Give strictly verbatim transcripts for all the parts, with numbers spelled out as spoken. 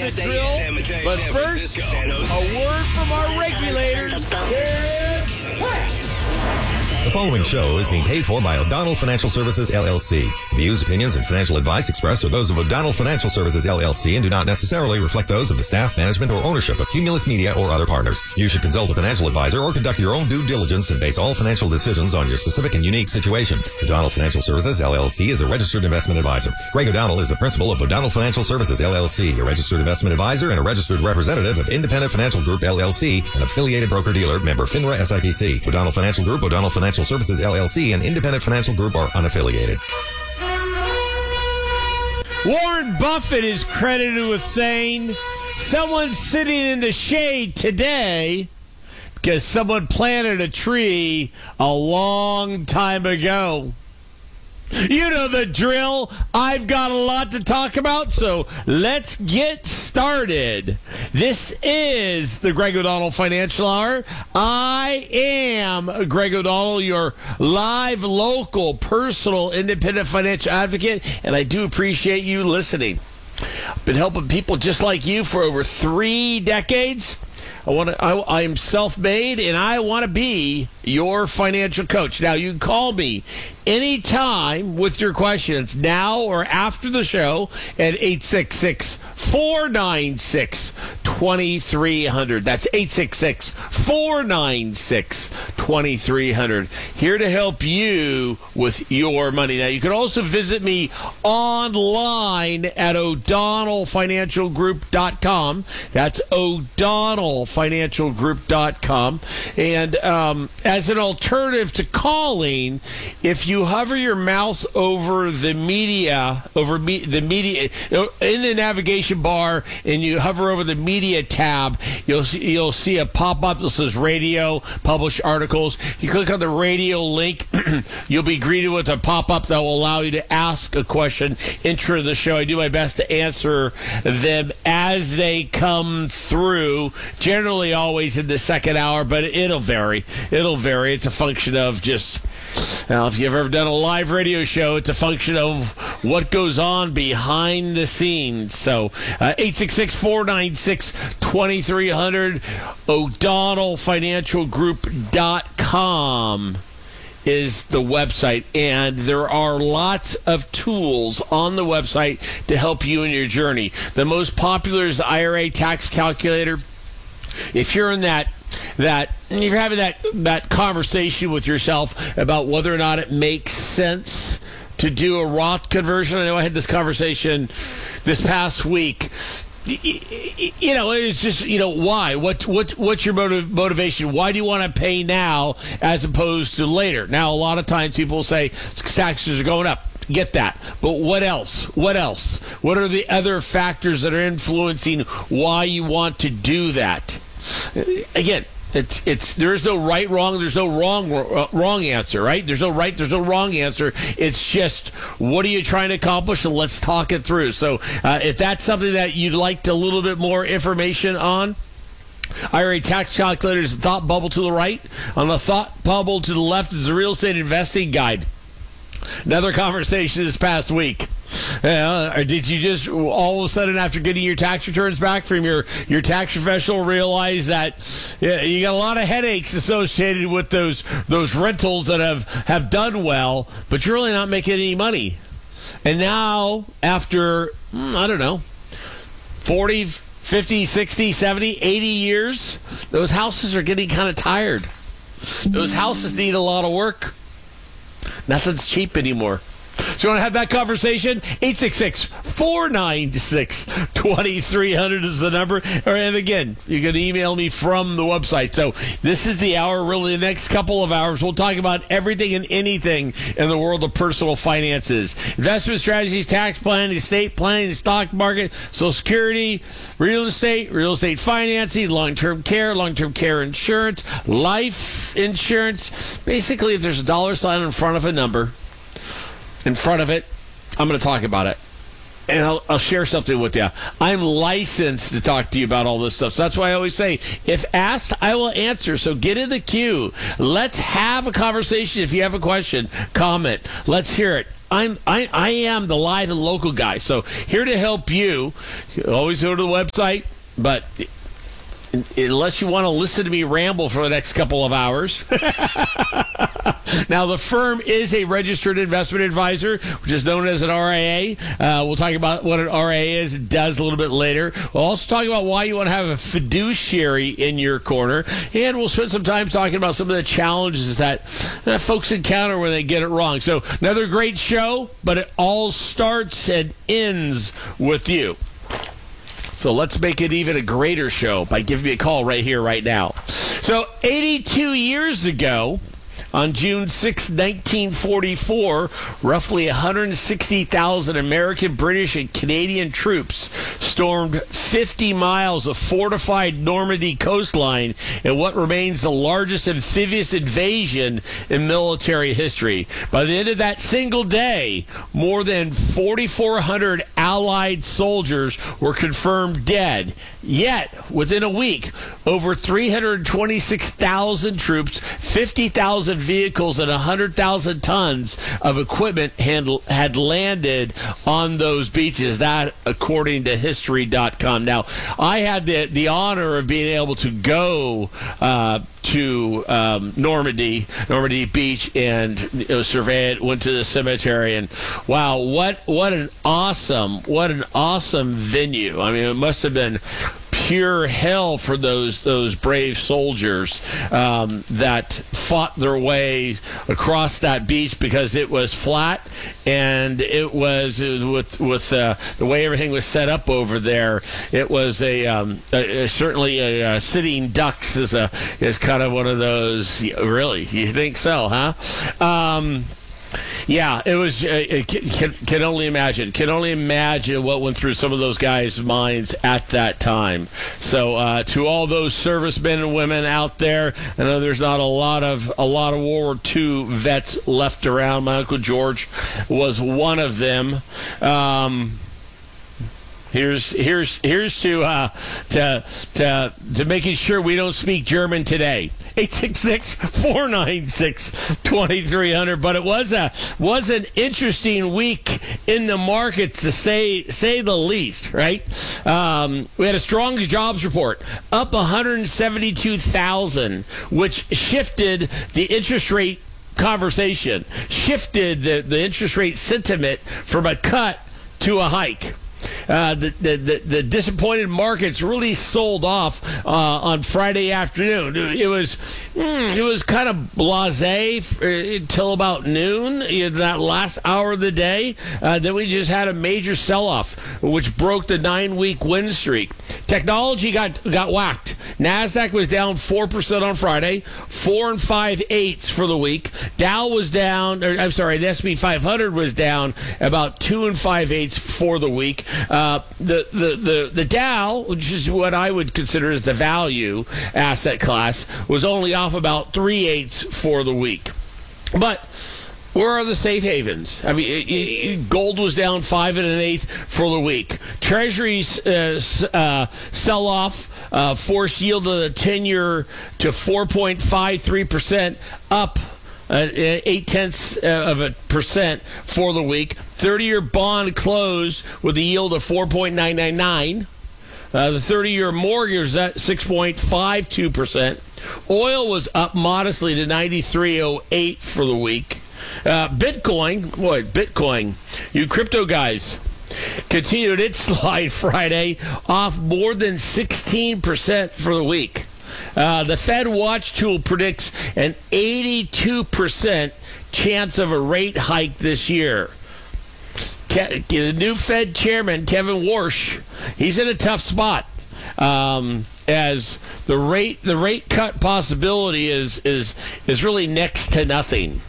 the drill. But first, a word from our regulators. The following show is being paid for by O'Donnell Financial Services, L L C. The views, opinions, and financial advice expressed are those of O'Donnell Financial Services, L L C, and do not necessarily reflect those of the staff, management, or ownership of Cumulus Media or other partners. You should consult a financial advisor or conduct your own due diligence and base all financial decisions on your specific and unique situation. O'Donnell Financial Services, L L C, is a registered investment advisor. Greg O'Donnell is the principal of O'Donnell Financial Services, L L C, a registered investment advisor and a registered representative of Independent Financial Group, L L C, an affiliated broker-dealer, member FINRA S I P C. O'Donnell Financial Group, O'Donnell Financial Services, L L C, and Independent Financial Group are unaffiliated. Warren Buffett is credited with saying, someone's sitting in the shade today because someone planted a tree a long time ago. You know the drill. I've got a lot to talk about, so let's get started. This is the Greg O'Donnell Financial Hour. I am Greg O'Donnell, your live, local, personal, independent financial advocate, and I do appreciate you listening. I've been helping people just like you for over three decades. I want to. I, I am self-made, and I want to be your financial coach. Now, you can call me anytime with your questions, now or after the show, at eight six six, four nine six, two three zero zero. That's eight six six, four nine six, two three zero zero. Here to help you with your money. Now, you can also visit me online at O'Donnell Financial Group dot com. That's O'Donnell Financial Group dot com. And um, as an alternative to calling, if you hover your mouse over the media, over me, the media, in the navigation bar, and you hover over the media tab, you'll see, you'll see a pop-up that says radio, published articles. If you click on the radio link, you'll be greeted with a pop-up that will allow you to ask a question, intro the show. I do my best to answer them as they come through, generally always in the second hour, but it'll vary. It'll vary. It's a function of just, now, if you've ever done a live radio show, it's a function of what goes on behind the scenes. So, uh, eight six six, four nine six, two three zero zero, O'Donnell Financial Group dot com is the website, and there are lots of tools on the website to help you in your journey. The most popular is the I R A tax calculator. If you're in that that if you're having that that conversation with yourself about whether or not it makes sense to do a Roth conversion, I know I had this conversation this past week. You know, it's just, you know, why? What what what's your motiv- motivation? Why do you want to pay now as opposed to later? Now, a lot of times people say taxes are going up. Get that. But what else? What else? What are the other factors that are influencing why you want to do that? Again, it's it's there is no right, wrong. There's no wrong, uh, wrong answer, right? There's no right. There's no wrong answer. It's just, what are you trying to accomplish, and let's talk it through. So, uh, if that's something that you'd like a little bit more information on, I R A tax calculator is the thought bubble to the right. On the thought bubble to the left is the real estate investing guide. Another conversation this past week. Uh, or did you just all of a sudden, after getting your tax returns back from your, your tax professional, realize that yeah, you got a lot of headaches associated with those those rentals that have, have done well, but you're really not making any money? And now, after, I don't know, forty, fifty, sixty, seventy, eighty years, those houses are getting kind of tired. Those houses need a lot of work. Nothing's cheap anymore. So you want to have that conversation? eight six six, four nine six, two three zero zero is the number. And again, you can email me from the website. So this is the hour, really the next couple of hours. We'll talk about everything and anything in the world of personal finances. Investment strategies, tax planning, estate planning, the stock market, Social Security, real estate, real estate financing, long-term care, long-term care insurance, life insurance. Basically, if there's a dollar sign in front of a number, in front of it, I'm going to talk about it. And I'll, I'll share something with you. I'm licensed to talk to you about all this stuff. So that's why I always say, if asked, I will answer. So get in the queue. Let's have a conversation. If you have a question, comment. Let's hear it. I'm I, I am the live and local guy. So here to help you. You always go to the website, but unless you want to listen to me ramble for the next couple of hours. Now, the firm is a registered investment advisor, which is known as an R I A. Uh, we'll talk about what an R I A is and does a little bit later. We'll also talk about why you want to have a fiduciary in your corner. And we'll spend some time talking about some of the challenges that, that folks encounter when they get it wrong. So, another great show, but it all starts and ends with you. So let's make it even a greater show by giving me a call right here, right now. So eighty-two years ago, on June sixth, nineteen forty-four, roughly one hundred sixty thousand American, British, and Canadian troops stormed fifty miles of fortified Normandy coastline in what remains the largest amphibious invasion in military history. By the end of that single day, more than forty-four hundred Allied soldiers were confirmed dead. Yet, within a week, over three hundred twenty-six thousand troops, fifty thousand vehicles, and one hundred thousand tons of equipment handle, had landed on those beaches. That, according to History dot com. Now, I had the, the honor of being able to go uh, to um, Normandy, Normandy Beach, and you know, survey it, went to the cemetery, and wow, what what an awesome, what an awesome venue. I mean, it must have been pure hell for those those brave soldiers um, that fought their way across that beach, because it was flat, and it was, it was with with uh, the way everything was set up over there. It was a, um, a, a certainly a, a sitting ducks is a is kind of one of those. Really, you think so, huh? Um, Yeah, it was. Uh, can, can only imagine. Can only imagine what went through some of those guys' minds at that time. So, uh, to all those servicemen and women out there, I know there's not a lot of a lot of World War Two vets left around. My Uncle George was one of them. Um, Here's here's here's to uh, to to to making sure we don't speak German today. eight six six, four nine six, two three zero zero. But it was a was an interesting week in the markets, to say say the least. Right? Um, we had a strong jobs report, up one hundred seventy-two thousand, which shifted the interest rate conversation, shifted the, the interest rate sentiment from a cut to a hike. Uh, the, the, the, the disappointed markets really sold off uh, on Friday afternoon. It was mm, it was kind of blasé until about noon, in that last hour of the day. Uh, then we just had a major sell-off, which broke the nine-week win streak. Technology got got whacked. NASDAQ was down four percent on Friday, four and five eighths for the week. Dow was down, or, I'm sorry, the S and P five hundred was down about two and five eighths for the week. Uh, the, the, the, the Dow, which is what I would consider as the value asset class, was only off about three eighths for the week. But where are the safe havens? I mean, it, it, gold was down five and an eighth for the week. Treasuries uh, uh, sell off, uh, forced yield of the ten-year to four point five three percent, up uh, eight tenths of a percent for the week. thirty-year bond closed with a yield of four point nine nine nine. Uh, the thirty-year mortgage is at six point five two percent. Oil was up modestly to ninety-three oh eight for the week. Uh, Bitcoin, boy, Bitcoin, you crypto guys, continued its slide Friday, off more than sixteen percent for the week. Uh, the Fed Watch tool predicts an eighty-two percent chance of a rate hike this year. Ke- the new Fed chairman, Kevin Warsh, he's in a tough spot. Um, as the rate the rate cut possibility is is is really next to nothing.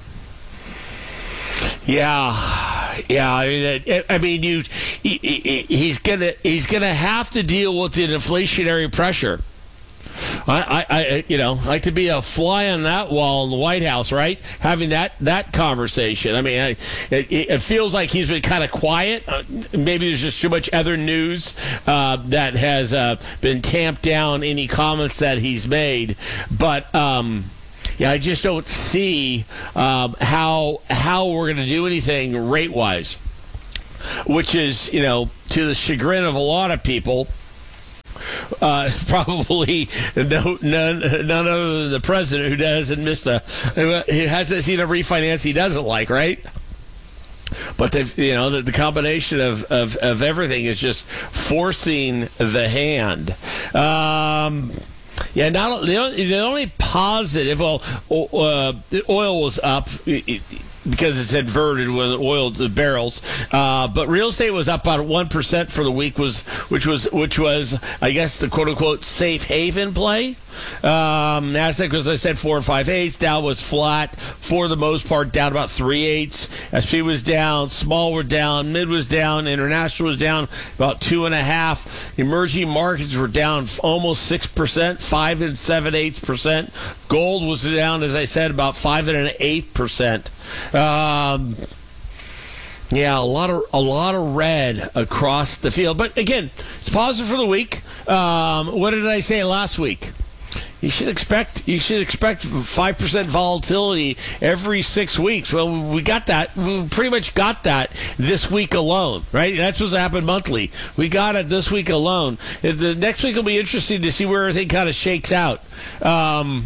Yeah, yeah. I mean, I mean, you. He, he, he's gonna he's gonna have to deal with the inflationary pressure. I, I, I, you know, like to be a fly on that wall in the White House, right? Having that that conversation. I mean, I, it, it feels like he's been kind of quiet. Uh, maybe there's just too much other news uh, that has uh, been tamped down any comments that he's made, but. Um, yeah, I just don't see um, how how we're going to do anything rate wise, which is, you know, to the chagrin of a lot of people. Uh, probably no, none, none other than the president, who hasn't missed a, who hasn't seen a refinance he doesn't like, right? But they've, you know, the, the combination of, of, of everything is just forcing the hand. Um, yeah, not the only, the only positive. Well, uh, the oil was up. It, because it's inverted when the oil the barrels, uh, but real estate was up about one percent for the week, was which was which was I guess the quote unquote safe haven play. Um, Nasdaq, as I said, four and five eighths. Dow was flat for the most part, down about three eighths. S P was down, small were down, mid was down, international was down about two and a half. Emerging markets were down almost six percent, five and seven eighths percent. Gold was down, as I said, about five and an eighth percent. Um, yeah, a lot of a lot of red across the field. But again, it's positive for the week. Um, what did I say last week? You should expect you should expect five percent volatility every six weeks. Well, we got that. We pretty much got that this week alone, right? That's what's happened monthly. We got it this week alone. The next week will be interesting to see where everything kind of shakes out. Um,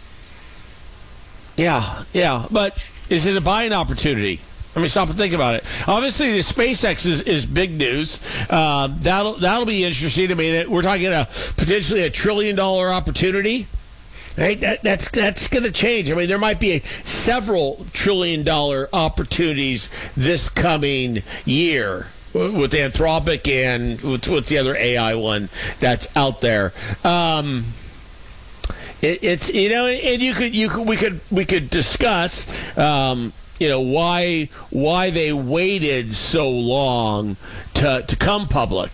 yeah, yeah, but is it a buying opportunity? I mean, stop and think about it. Obviously, the SpaceX is, is big news. Uh, that'll that'll be interesting. I mean, we're talking a potentially a trillion dollar opportunity. Right? That, that's that's going to change. I mean, there might be a, several trillion dollar opportunities this coming year with Anthropic and with, with the other A I one that's out there. Um, it, it's you know, and you could you could we could we could discuss. Um, You know, why why they waited so long to to come public.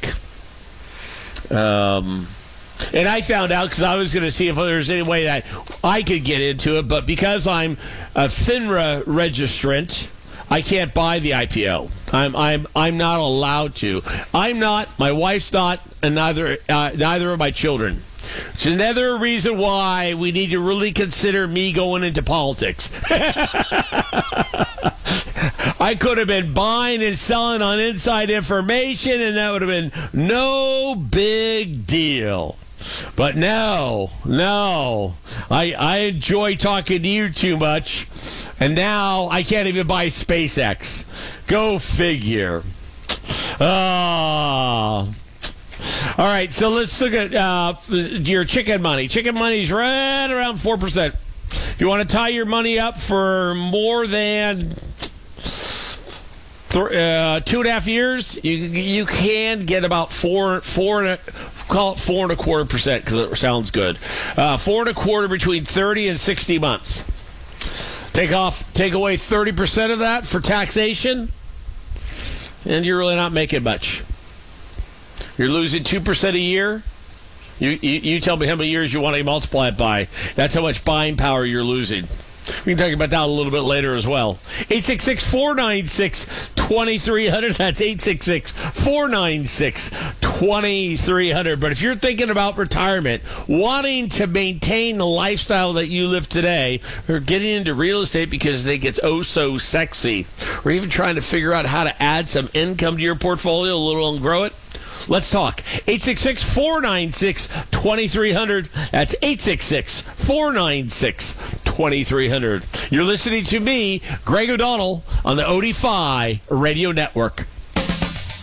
Um, and I found out because I was going to see if there's any way that I could get into it, but because I'm a FINRA registrant, I can't buy the I P O. I'm I'm I'm not allowed to. I'm not. My wife's not, and neither uh, neither are my children. It's another reason why we need to really consider me going into politics. I could have been buying and selling on inside information, and that would have been no big deal. But no, no. I, I enjoy talking to you too much, and now I can't even buy SpaceX. Go figure. Ah. Oh. All right, so let's look at uh, your chicken money. Chicken money's right around four percent. If you want to tie your money up for more than th- uh, two and a half years, you you can get about four, four and a, call it four and a quarter percent because it sounds good. Uh, four and a quarter between thirty and sixty months. Take off, take away thirty percent of that for taxation, and you're really not making much. You're losing two percent a year. You, you you tell me how many years you want to multiply it by. That's how much buying power you're losing. We can talk about that a little bit later as well. eight six six, four nine six, two three zero zero. That's eight six six, four nine six, two three zero zero. But if you're thinking about retirement, wanting to maintain the lifestyle that you live today, or getting into real estate because they get oh so sexy, or even trying to figure out how to add some income to your portfolio a little and grow it, let's talk. eight six six, four nine six, two three zero zero. That's eight six six, four nine six, two three zero zero. You're listening to me, Greg O'Donnell, on the O D F I Radio Network.